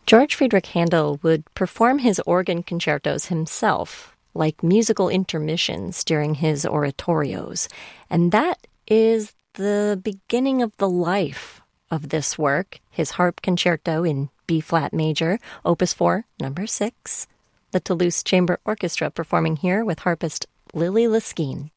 George Friedrich Handel would perform his organ concertos himself, like musical intermissions during his oratorios. And that is the beginning of the life of this work, his harp concerto in B-flat major, Opus 4, number 6. The Toulouse Chamber Orchestra performing here with harpist Lily Liskine.